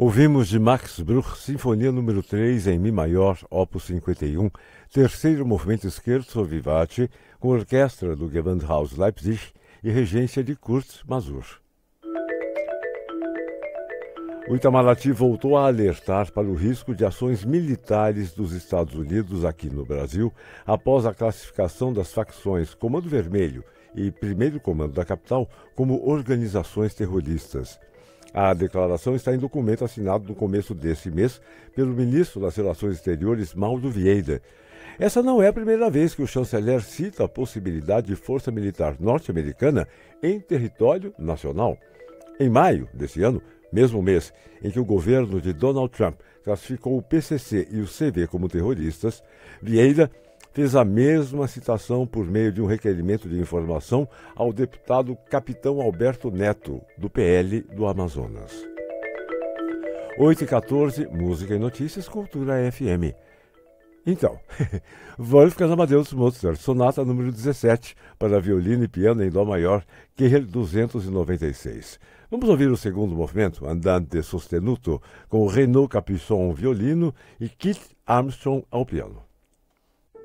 Ouvimos de Max Bruch, Sinfonia número 3 em Mi maior, opus 51, terceiro movimento scherzo vivace, com orquestra do Gewandhaus Leipzig e regência de Kurt Masur. O Itamaraty voltou a alertar para o risco de ações militares dos Estados Unidos aqui no Brasil após a classificação das facções Comando Vermelho e Primeiro Comando da Capital como organizações terroristas. A declaração está em documento assinado no começo deste mês pelo ministro das Relações Exteriores, Mauro Vieira. Essa não é a primeira vez que o chanceler cita a possibilidade de força militar norte-americana em território nacional. Em maio deste ano, mesmo mês em que o governo de Donald Trump classificou o PCC e o CV como terroristas, Vieira fez a mesma citação por meio de um requerimento de informação ao deputado Capitão Alberto Neto, do PL do Amazonas. 8h14, Música e Notícias, Cultura FM. Então, Wolfgang Amadeus Mozart, Sonata número 17, para violino e piano em Dó maior, Quer 296. Vamos ouvir o segundo movimento, Andante sostenuto, com Renaud Capuçon, violino, e Keith Armstrong ao piano.